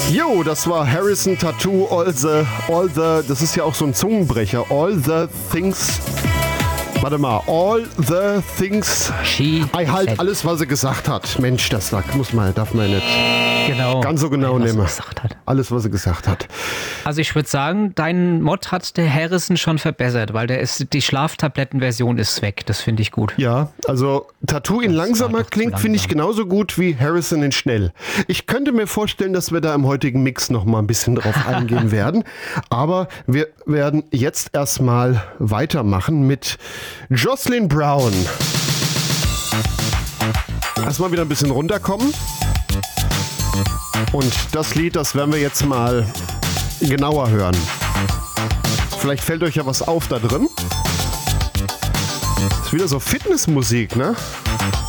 Jo, das war Harrison Tattoo, all the, das ist ja auch so ein Zungenbrecher, all the things, warte mal, all the things, halt alles, was er gesagt hat. Mensch, das darf man nicht ganz so genau nehmen. Alles, was er gesagt hat. Also ich würde sagen, dein Mod hat der Harrison schon verbessert, weil die Schlaftablettenversion ist weg. Das finde ich gut. Ja, also Tattoo in langsamer klingt, finde ich genauso gut wie Harrison in schnell. Ich könnte mir vorstellen, dass wir da im heutigen Mix noch mal ein bisschen drauf eingehen werden. Aber wir werden jetzt erstmal weitermachen mit Jocelyn Brown. Erstmal wieder ein bisschen runterkommen. Und das Lied, das werden wir jetzt mal genauer hören. Vielleicht fällt euch ja was auf da drin. Ist wieder so Fitnessmusik, ne?